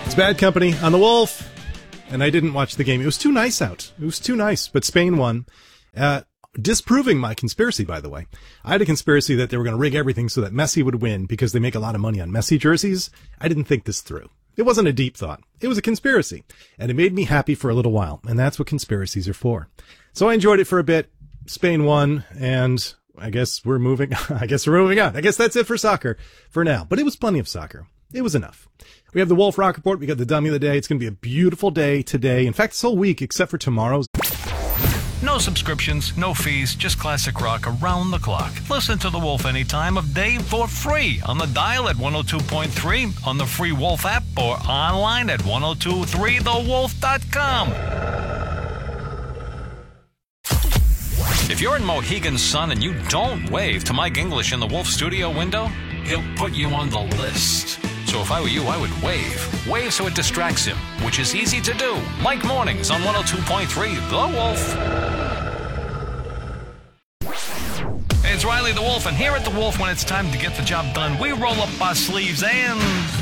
It's Bad Company on the Wolf, and I didn't watch the game. It was too nice out. It was too nice, but Spain won. Disproving my conspiracy, by the way. I had a conspiracy that they were going to rig everything so that Messi would win because they make a lot of money on Messi jerseys. I didn't think this through. It wasn't a deep thought. It was a conspiracy, and it made me happy for a little while, and that's what conspiracies are for. So I enjoyed it for a bit. Spain won, and I guess we're moving on. I guess that's it for soccer for now, but it was plenty of soccer. It was enough. We have the Wolf Rock Report. We got the Dummy of the Day. It's going to be a beautiful day today. In fact, this whole week, except for tomorrow's. No subscriptions, no fees, just classic rock around the clock. Listen to The Wolf any time of day for free on the dial at 102.3, on the free Wolf app, or online at 1023thewolf.com. If you're in Mohegan Sun and you don't wave to Mike English in the Wolf studio window, he'll put you on the list. So if I were you, I would wave. Wave so it distracts him, which is easy to do. Mike Mornings on 102.3 The Wolf. Hey, it's Riley the Wolf, and here at The Wolf, when it's time to get the job done, we roll up our sleeves and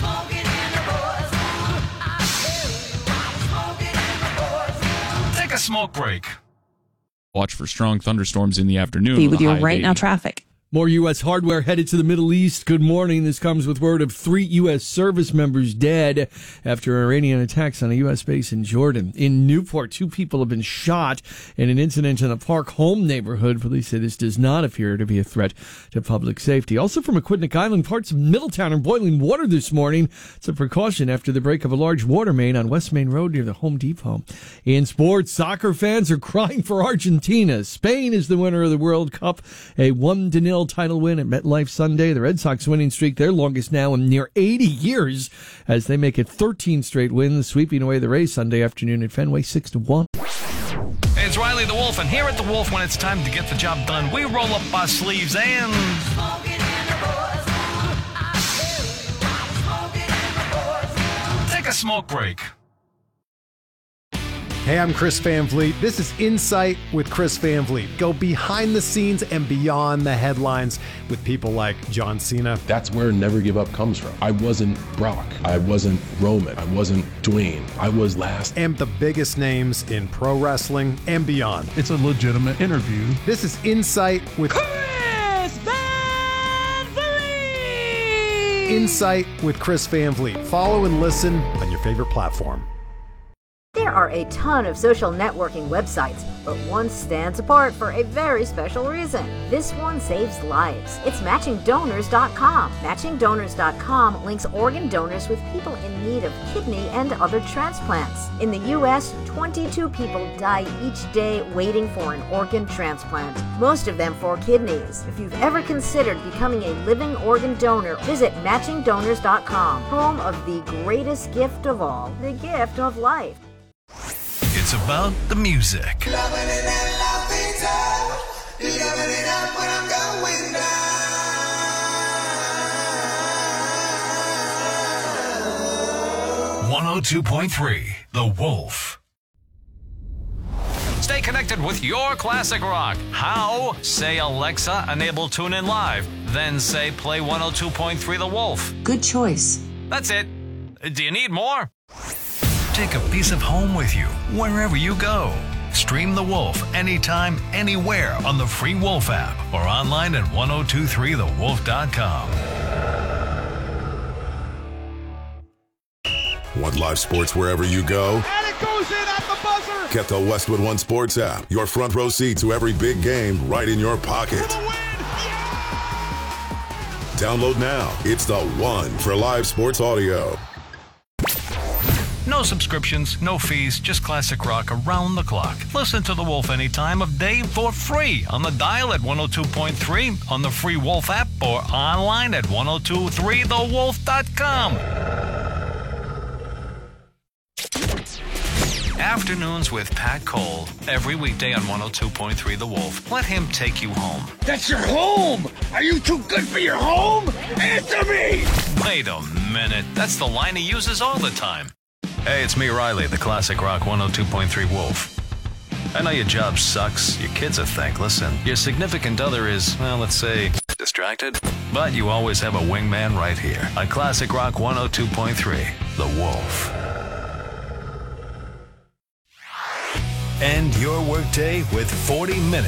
take a smoke break. Watch for strong thunderstorms in the afternoon. Be with you right now traffic. More U.S. hardware headed to the Middle East. Good morning. This comes with word of 3 U.S. service members dead after Iranian attacks on a U.S. base in Jordan. In Newport, 2 people have been shot in an incident in the Park Home neighborhood. Police say this does not appear to be a threat to public safety. Also from Aquidneck Island, parts of Middletown are boiling water this morning. It's a precaution after the break of a large water main on West Main Road near the Home Depot. In sports, soccer fans are crying for Argentina. Spain is the winner of the World Cup. A 1-0 title win at MetLife Sunday. The Red Sox winning streak, their longest now in near 80 years, as they make it 13 straight wins, sweeping away the Rays Sunday afternoon at Fenway 6-1. Hey, it's Riley the Wolf, and here at The Wolf, when it's time to get the job done, we roll up our sleeves and take a smoke break. Hey, I'm Chris Van Vliet. This is Insight with Chris Van Vliet. Go behind the scenes and beyond the headlines with people like John Cena. That's where Never Give Up comes from. I wasn't Brock. I wasn't Roman. I wasn't Dwayne. I was last. And the biggest names in pro wrestling and beyond. It's a legitimate interview. This is Insight with Chris Van Vliet. Insight with Chris Van Vliet. Follow and listen on your favorite platform. There are a ton of social networking websites, but one stands apart for a very special reason. This one saves lives. It's MatchingDonors.com. MatchingDonors.com links organ donors with people in need of kidney and other transplants. In the U.S., 22 people die each day waiting for an organ transplant, most of them for kidneys. If you've ever considered becoming a living organ donor, visit MatchingDonors.com, home of the greatest gift of all, the gift of life. It's about the music. 102.3 The Wolf. Stay connected with your classic rock. How? Say, Alexa, enable TuneIn Live. Then say, play 102.3 The Wolf. Good choice. That's it. Do you need more? Take a piece of home with you wherever you go. Stream The Wolf anytime, anywhere on the free Wolf app or online at 1023thewolf.com. Want live sports wherever you go? And it goes in at the buzzer. Get the Westwood One Sports app. Your front row seat to every big game right in your pocket. For the win. Yeah! Download now. It's the one for live sports audio. No subscriptions, no fees, just classic rock around the clock. Listen to The Wolf any time of day for free on the dial at 102.3, on the free Wolf app, or online at 1023thewolf.com. Afternoons with Pat Cole, every weekday on 102.3 The Wolf. Let him take you home. That's your home! Are you too good for your home? Answer me! Wait a minute, that's the line he uses all the time. Hey, it's me, Riley, the Classic Rock 102.3 Wolf. I know your job sucks, your kid's are thankless, and your significant other is, well, let's say, Distracted? But you always have a wingman right here on Classic Rock 102.3, The Wolf. End your workday with 40 minutes